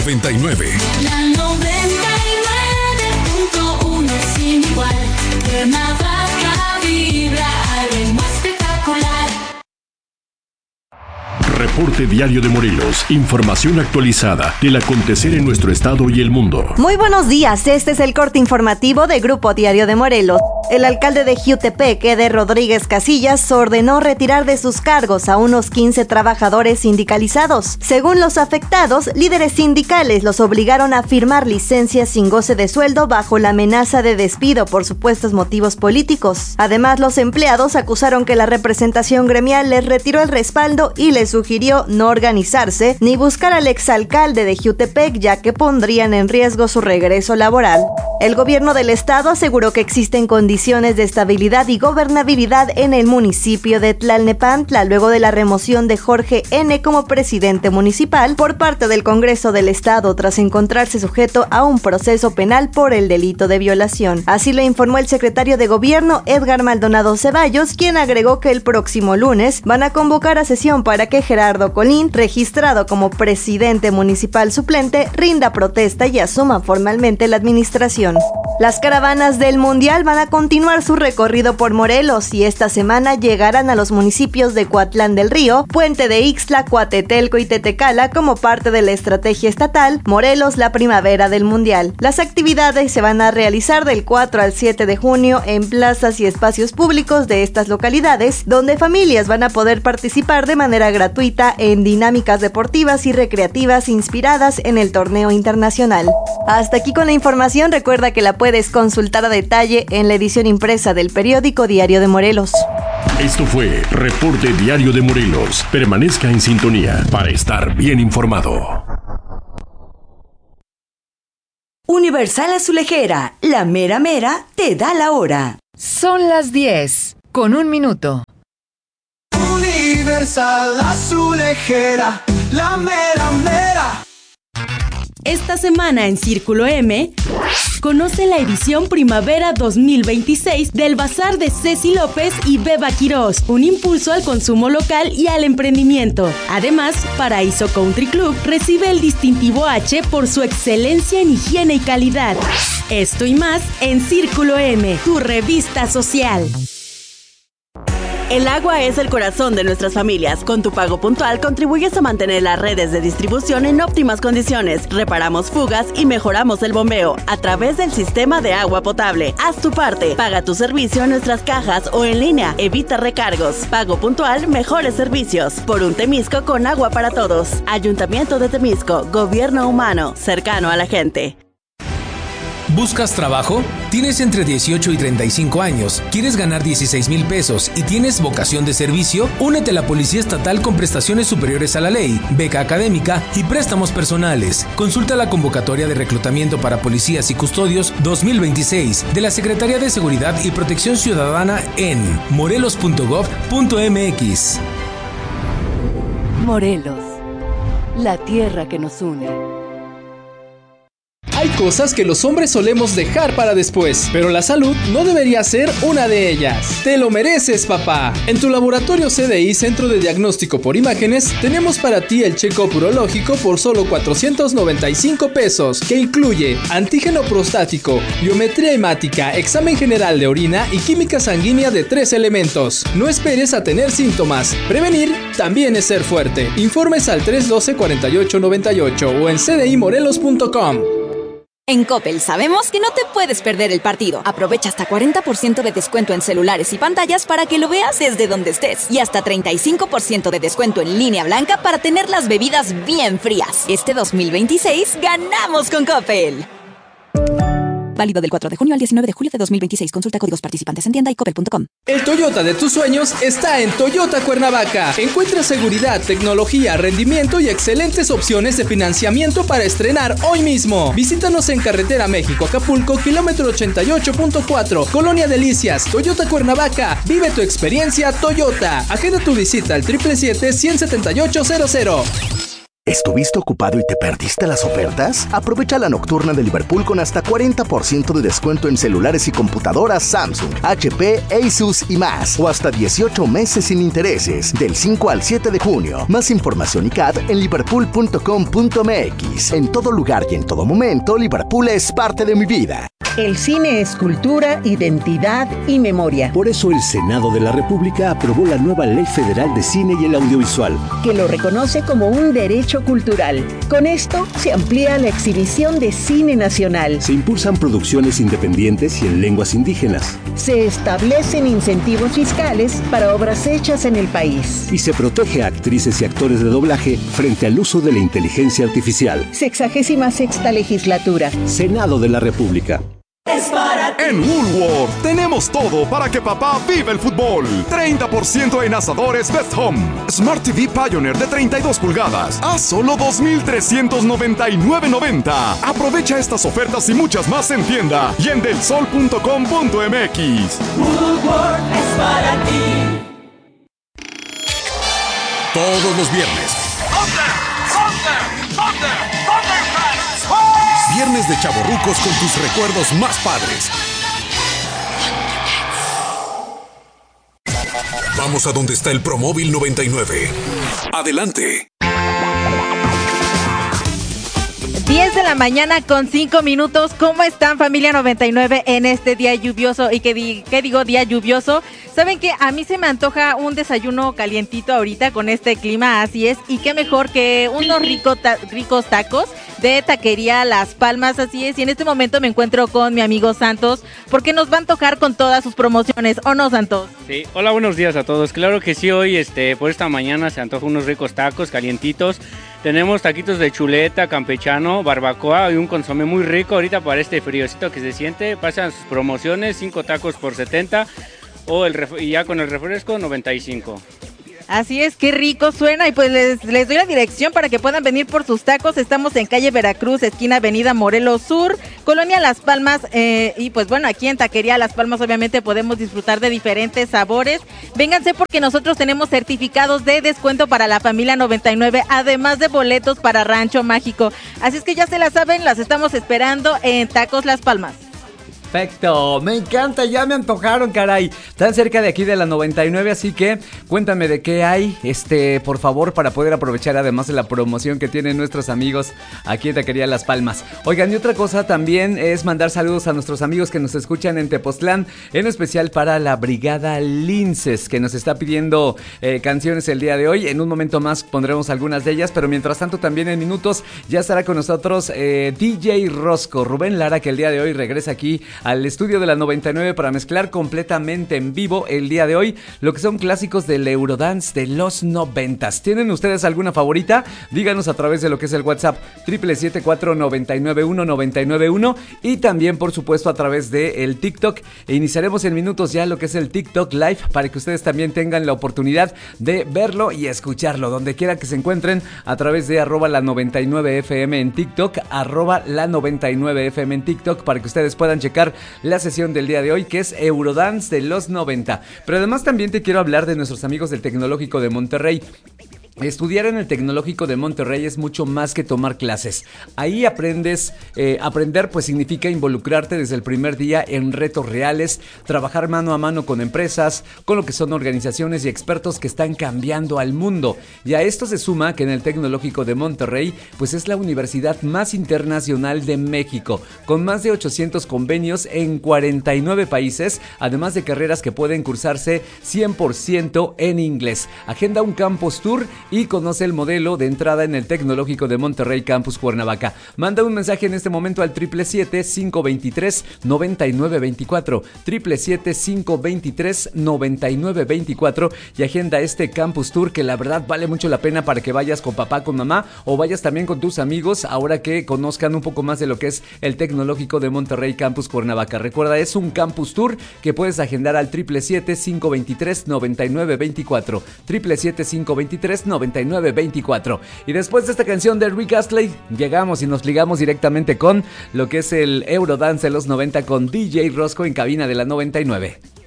99. La 99.1 sin igual. Cuernavaca vibra al ritmo espectacular. Reporte Diario de Morelos. Información actualizada del acontecer en nuestro estado y el mundo. Muy buenos días, este es el corte informativo de Grupo Diario de Morelos. El alcalde de Jiutepec, Eder Rodríguez Casillas, ordenó retirar de sus cargos a unos 15 trabajadores sindicalizados. Según los afectados, líderes sindicales los obligaron a firmar licencias sin goce de sueldo bajo la amenaza de despido por supuestos motivos políticos. Además, los empleados acusaron que la representación gremial les retiró el respaldo y les sugirió no organizarse ni buscar al exalcalde de Jiutepec, ya que pondrían en riesgo su regreso laboral. El gobierno del estado aseguró que existen condiciones de estabilidad y gobernabilidad en el municipio de Tlalnepantla luego de la remoción de Jorge N. como presidente municipal por parte del Congreso del Estado tras encontrarse sujeto a un proceso penal por el delito de violación. Así lo informó el secretario de Gobierno, Edgar Maldonado Ceballos, quien agregó que el próximo lunes van a convocar a sesión para que Gerardo Colín, registrado como presidente municipal suplente, rinda protesta y asuma formalmente la administración. Las caravanas del Mundial van a continuar su recorrido por Morelos y esta semana llegarán a los municipios de Coatlán del Río, Puente de Ixtla, Coatetelco y Tetecala como parte de la estrategia estatal Morelos la Primavera del Mundial. Las actividades se van a realizar del 4 al 7 de junio en plazas y espacios públicos de estas localidades, donde familias van a poder participar de manera gratuita en dinámicas deportivas y recreativas inspiradas en el torneo internacional. Hasta aquí con la información, recuerda que la puedes consultar a detalle en la edición impresa del periódico Diario de Morelos. Esto fue Reporte Diario de Morelos. Permanezca en sintonía para estar bien informado. Universal Azulejera, la mera mera te da la hora. Son las 10:01. Universal Azulejera, la mera mera. Esta semana en Círculo M, conoce la edición Primavera 2026 del Bazar de Ceci López y Beba Quirós, un impulso al consumo local y al emprendimiento. Además, Paraíso Country Club recibe el distintivo H por su excelencia en higiene y calidad. Esto y más en Círculo M, tu revista social. El agua es el corazón de nuestras familias. Con tu pago puntual contribuyes a mantener las redes de distribución en óptimas condiciones. Reparamos fugas y mejoramos el bombeo a través del sistema de agua potable. Haz tu parte. Paga tu servicio en nuestras cajas o en línea. Evita recargos. Pago puntual, mejores servicios. Por un Temisco con agua para todos. Ayuntamiento de Temisco. Gobierno humano. Cercano a la gente. ¿Buscas trabajo? ¿Tienes entre 18 y 35 años? ¿Quieres ganar 16,000 pesos y tienes vocación de servicio? Únete a la Policía Estatal con prestaciones superiores a la ley, beca académica y préstamos personales. Consulta la convocatoria de reclutamiento para policías y custodios 2026 de la Secretaría de Seguridad y Protección Ciudadana en morelos.gov.mx. Morelos, la tierra que nos une. Hay cosas que los hombres solemos dejar para después, pero la salud no debería ser una de ellas. Te lo mereces, papá. En tu laboratorio CDI, Centro de Diagnóstico por Imágenes, tenemos para ti el check-up urológico por solo 495 pesos, que incluye antígeno prostático, biometría hemática, examen general de orina y química sanguínea de 3 elementos. No esperes a tener síntomas. Prevenir también es ser fuerte. Informes al 312-4898 o en cdimorelos.com. En Coppel sabemos que no te puedes perder el partido. Aprovecha hasta 40% de descuento en celulares y pantallas para que lo veas desde donde estés. Y hasta 35% de descuento en línea blanca para tener las bebidas bien frías. Este 2026 ganamos con Coppel. Válido del 4 de junio al 19 de julio de 2026. Consulta códigos participantes en tienda y coppel.com. El Toyota de tus sueños está en Toyota Cuernavaca. Encuentra seguridad, tecnología, rendimiento y excelentes opciones de financiamiento para estrenar hoy mismo. Visítanos en Carretera México-Acapulco, kilómetro 88.4, Colonia Delicias, Toyota Cuernavaca. Vive tu experiencia Toyota. Agenda tu visita al 777-17800. ¿Estuviste ocupado y te perdiste las ofertas? Aprovecha la nocturna de Liverpool con hasta 40% de descuento en celulares y computadoras Samsung, HP, Asus y más. O hasta 18 meses sin intereses, del 5 al 7 de junio. Más información y CAT en liverpool.com.mx. En todo lugar y en todo momento, Liverpool es parte de mi vida. El cine es cultura, identidad y memoria. Por eso el Senado de la República aprobó la nueva Ley Federal de Cine y el Audiovisual, que lo reconoce como un derecho cultural. Con esto se amplía la exhibición de cine nacional. Se impulsan producciones independientes y en lenguas indígenas. Se establecen incentivos fiscales para obras hechas en el país. Y se protege a actrices y actores de doblaje frente al uso de la inteligencia artificial. 66ª legislatura. Senado de la República. En Woolworth tenemos todo para que papá viva el fútbol. 30% en asadores Best Home. Smart TV Pioneer de 32 pulgadas a solo $2,399.90. Aprovecha estas ofertas y muchas más en tienda y en delsol.com.mx. Woolworth es para ti. Todos los viernes. Viernes de chavorrucos con tus recuerdos más padres. Vamos a donde está el Promóvil 99. Adelante. 10 de la mañana con 5 minutos. ¿Cómo están, familia 99, en este día lluvioso? ¿Y qué digo día lluvioso? ¿Saben qué? A mí se me antoja un desayuno calientito ahorita con este clima, así es. Y qué mejor que unos ricos tacos de Taquería Las Palmas, así es. Y en este momento me encuentro con mi amigo Santos, porque nos va a antojar con todas sus promociones, ¿o no, Santos? Sí, hola, buenos días a todos. Claro que sí, hoy por esta mañana se antoja unos ricos tacos calientitos. Tenemos taquitos de chuleta, campechano, barbacoa y un consomé muy rico ahorita para este friocito que se siente. Pasan sus promociones, 5 tacos por 70 y ya con el refresco 95. Así es, qué rico suena, y pues les doy la dirección para que puedan venir por sus tacos. Estamos en calle Veracruz, esquina Avenida Morelos Sur, Colonia Las Palmas, y pues bueno, aquí en Taquería Las Palmas obviamente podemos disfrutar de diferentes sabores. Vénganse porque nosotros tenemos certificados de descuento para la familia 99, además de boletos para Rancho Mágico. Así es que ya se la saben, las estamos esperando en Tacos Las Palmas. Perfecto, me encanta, ya me antojaron, caray. Tan cerca de aquí de la 99, así que cuéntame de qué hay, por favor, para poder aprovechar además de la promoción que tienen nuestros amigos aquí en Taquería Las Palmas. Oigan, y otra cosa también es mandar saludos a nuestros amigos que nos escuchan en Tepoztlán, en especial para la Brigada Linces, que nos está pidiendo canciones el día de hoy. En un momento más pondremos algunas de ellas, pero mientras tanto también en minutos ya estará con nosotros DJ Rosco, Rubén Lara, que el día de hoy regresa aquí al estudio de la 99 para mezclar completamente en vivo el día de hoy lo que son clásicos del Eurodance de los 90s. ¿Tienen ustedes alguna favorita? Díganos a través de lo que es el WhatsApp 777-499-1991 y también por supuesto a través de el TikTok. Iniciaremos en minutos ya lo que es el TikTok Live para que ustedes también tengan la oportunidad de verlo y escucharlo donde quiera que se encuentren a través de @la99fm en TikTok, @la99fm en TikTok, para que ustedes puedan checar la sesión del día de hoy, que es Eurodance de los 90. Pero además también te quiero hablar de nuestros amigos del Tecnológico de Monterrey. Estudiar en el Tecnológico de Monterrey es mucho más que tomar clases. Ahí aprendes, aprender pues significa involucrarte desde el primer día en retos reales, trabajar mano a mano con empresas, con lo que son organizaciones y expertos que están cambiando al mundo. Y a esto se suma que en el Tecnológico de Monterrey pues es la universidad más internacional de México, con más de 800 convenios en 49 países, además de carreras que pueden cursarse 100% en inglés. Agenda un campus tour y conoce el modelo de entrada en el Tecnológico de Monterrey Campus Cuernavaca. Manda un mensaje en este momento al 777-523-9924, 777-523-9924 y agenda este Campus Tour que la verdad vale mucho la pena para que vayas con papá, con mamá o vayas también con tus amigos ahora que conozcan un poco más de lo que es el Tecnológico de Monterrey Campus Cuernavaca. Recuerda, es un Campus Tour que puedes agendar al 777-523-9924, 777-523-9924. Y después de esta canción de Rick Astley, llegamos y nos ligamos directamente con lo que es el Eurodance de los 90 con DJ Rosco en cabina de la 99.